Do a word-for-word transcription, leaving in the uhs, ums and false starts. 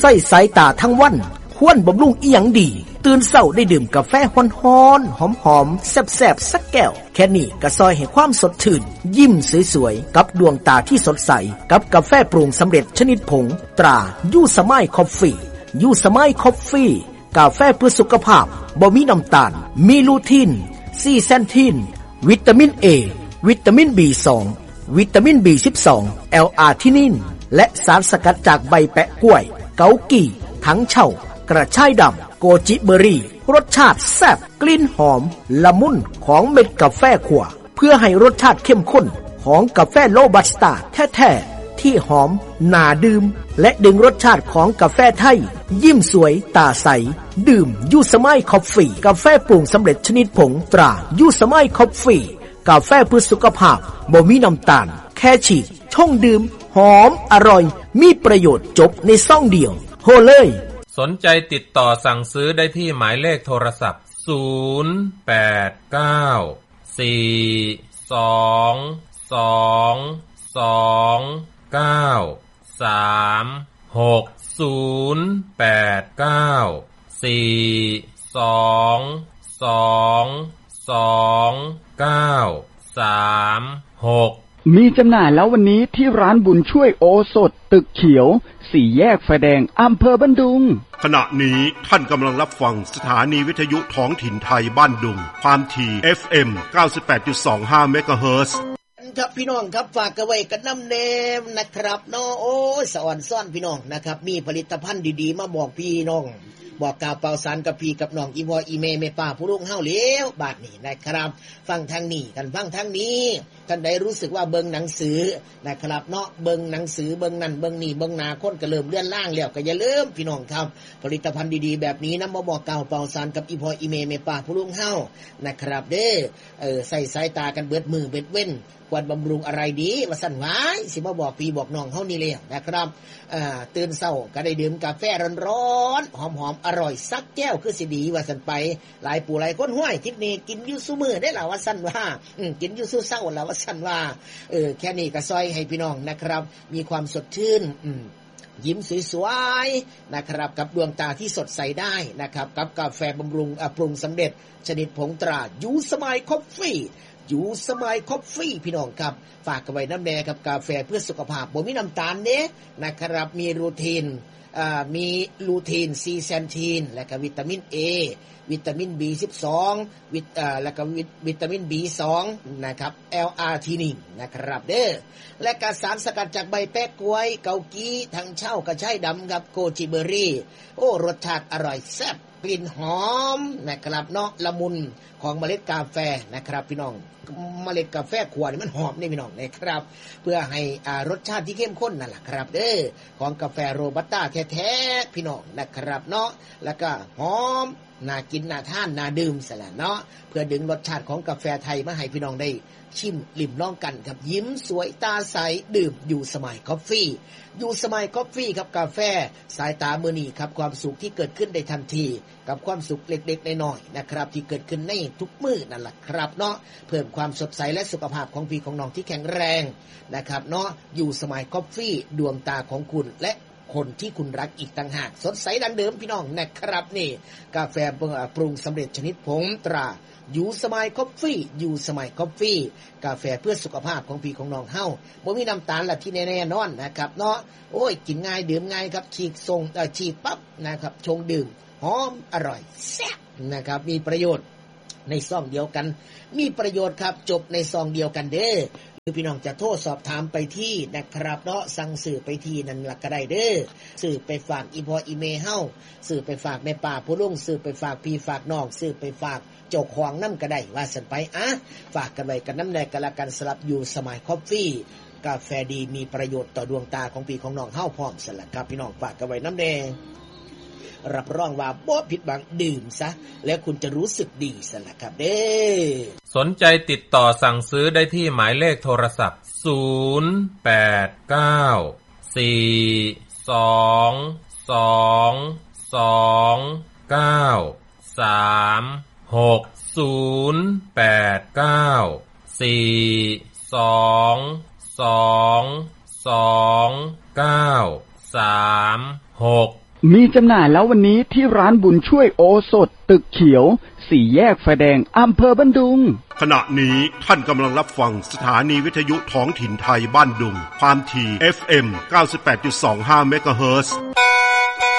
ใส่สายตาทั้งวันควรบำรุงอีหยังดีตื่นเช้าได้ดื่มกาแฟฮ้อนๆหอมๆแซ่บๆสักแก้วแค่นี้ก็ซอยให้ความสดชื่นยิ้มสวยๆกับดวงตาที่สดใสกับกาแฟปรุงสำเร็จชนิดผงตรายูสมายคอฟฟี่ยูสมายคอฟฟี่กาแฟเพื่อสุขภาพบ่มีน้ำตาลมีลูทีนซีแซนทีนวิตามิน A วิตามิน บี สอง วิตามิน บี สิบสอง แอล อาร์ ทินินและสารสกัดจากใบแปะกล้วยเกากี่ถังเช่ากระชายดำโกจิเบอรี่รสชาติแซ่บกลิ่นหอมละมุนของเม็ดกาแฟขั่วเพื่อให้รสชาติเข้มข้นของกาแฟโรบัสต้าแท้ๆที่หอมน่าดื่มและดึงรสชาติของกาแฟไทยยิ้มสวยตาใสดื่มยูสมายคอฟฟี่กาแฟปรุงสำเร็จชนิดผงตรายูสมายคอฟฟี่กาแฟเพื่อสุขภาพบ่มีน้ำตาลแค่ฉีดช่องดื่มหอมอร่อยมีประโยชน์จบในซองเดียวโหเลยสนใจติดต่อสั่งซื้อได้ที่หมายเลขโทรศัพท์ศูนย์ แปด เก้า สี่ สอง สอง สอง เก้า สาม หก ศูนย์ แปด เก้า สี่ สอง สอง สอง เก้า สาม หกมีจำหน่ายแล้ววันนี้ที่ร้านบุญช่วยโอสถตึกเขียวสี่แยกไฟแดงอำเภอบ้านดุงขณะนี้ท่านกำลังรับฟังสถานีวิทยุท้องถิ่นไทยบ้านดุงความถี่ เอฟ เอ็ม เก้าสิบแปดจุดสองห้า เมกะเฮิรตซ์ครับพี่น้องครับฝากกันไว้กันน้ำเนมนะครับเนาะโอ้ยสอนซ่อนพี่น้องนะครับมีผลิตภัณฑ์ดีๆมาบอกพี่น้องบอกกล่าวเป่าสารกับพี่กับน้องอีวออีเมเมป้าผู้ลุงเฮาเลี้ยวบาดนี้นะครับฟังทางนี้กันฟังทางนี้ท่านใดรู้สึกว่าเบิ่งหนังสือนะครับเนาะเบิ่งหนังสือเบิ่งนั่นเบิ่งนี่เบิ่งหน้าคนก็เริ่มเลื่อนล่างแล้วก็อย่าลืมพี่น้องครับผลิตภัณฑ์ดีๆแบบนี้นำมาบอกกล่าวเป่าสารกับอีวออีเมเมป้าผู้ลุงเฮานะครับเด้อเออใส่สายตากันเบิดมือเบิดเว้นควรบำรุงอะไรดีว่าสั่นไว้สิมาบอกพี่บอกน้องเฮานี่เลยนะครับอ่าตื่นเช้าก็ได้ดื่มกาแฟร้อนๆหอมๆอร่อยสักแก้วคือสิดีว่าสั่นไปหลายปู่หลายคนห้วยทิศนี้กินอยู่ซุมื้อได้ล่ะว่าสั่นว่าอืมกินอยู่ซุเช้าล่ะว่าสั่นว่าเออแค่นี้ก็ซอยให้พี่น้องนะครับมีความสดชื่นอืมยิ้มสวยๆนะครับกับดวงตาที่สดใสได้นะครับกับกาแฟบำรุงปรุงสำเร็จชนิดผงตรายูสมายคอฟฟี่ยูสมายคอฟฟี่พี่น้องครับฝากกันไว้น้ำแดงกับกาแฟเพื่อสุขภาพบ่มีน้ำตาลเด้นะครับมีรูทีนอ่ามีลูทีนซีแซนทีนและก็วิตามิน A วิตามิน บี สิบสอง วิตอ่าแล้วก็วิตามิน บี สอง นะครับ แอล อาร์ ทินินนะครับเด้อและก็สารสกัดจากใบแปะกล้วยเกากี้ทั้งเช่ากระชายดำกับโกจิเบอรี่โอ้รสชาติอร่อยแซ่บกลิ่นหอมนะครับเนาะละมุนของเมล็ดกาแฟนะครับพี่น้องเมล็ดกาแฟขวดนี่มันหอมนี่พี่น้องนะครับเพื่อให้อ่ารสชาติที่เข้มข้นนั่นแหละครับเด้อของกาแฟโรบัสต้าแท้ๆพี่น้องนะครับเนาะแล้วก็หอมน่ากินน่าทานน่าดื่มซะแล้วเนาะเพื่อดึงรสชาติของกาแฟไทยมาให้พี่น้องได้ชิมลิ้มลองกันครับยิ้มสวยตาใสดื่มยูสมายคอฟฟี่ยูสมายคอฟฟี่ครับกาแฟสายตามื้อนี้ครับความสุขที่เกิดขึ้นได้ทันทีกับความสุขเล็กๆน้อยๆนะครับที่เกิดขึ้นในทุกมื้อนั่นแหละครับเนาะเพิ่มความสดใสและสุขภาพของพี่ของน้องที่แข็งแรงนะครับเนาะยูสมายคอฟฟี่ดวงตาของคุณและคนที่คุณรักอีกต่างหากสดใสดังเดิมพี่น้องนะครับนี่กาแฟปรุงสำเร็จชนิดผงตรายูสมายคอฟฟี่ยูสมายคอฟฟี่กาแฟเพื่อสุขภาพของพี่ของน้องเฮาบ่มีน้ำตาลละที่แน่ๆนอนนะครับเนาะโอ้ยกินง่ายดื่มง่ายครับฉีกส่งเอ่อฉีกปั๊บนะครับชงดื่มหอมอร่อยแซ่บนะครับมีประโยชน์ในซองเดียวกันมีประโยชน์ครับจบในซองเดียวกันเด้อคือพี่น้องจะโทรสอบถามไปที่นะครับเนาะสั่งสื่อไปที่นั่นล่ะก็ได้เด้อสื่อไปฝากอีพออีเมเฮาสื่อไปฝากแม่ป้าผู้ลุงสื่อไปฝากพี่ฝากน้องสื่อไปฝากเจ้าของนำก็ได้ว่าซั่นไปอ่ะฝากกันไว้กันนำแน่กันละกันสำหรับยูสมายคอฟฟี่กาแฟดีมีประโยชน์ต่อดวงตาของพี่ของน้องเฮาพร้อมซั่นล่ะครับพี่น้องฝากกันไว้นำแน่รับรองว่าบ่ผิดหวังดื่มซะแล้วคุณจะรู้สึกดีซะล่ะครับเด้อสนใจติดต่อสั่งซื้อได้ที่หมายเลขโทรศัพท์ศูนย์ แปด เก้า สี่ สอง สอง สอง เก้า สาม หก ศูนย์ แปด เก้า สี่ สอง สอง สอง เก้า สาม หกมีจำหน่ายแล้ววันนี้ที่ร้านบุญช่วยโอสถตึกเขียวสี่แยกไฟแดงอำเภอบ้านดุงขณะนี้ท่านกำลังรับฟังสถานีวิทยุท้องถิ่นไทยบ้านดุงความถี่ เอฟ เอ็ม เก้าสิบแปดจุดสองห้า เมกะเฮิรตซ์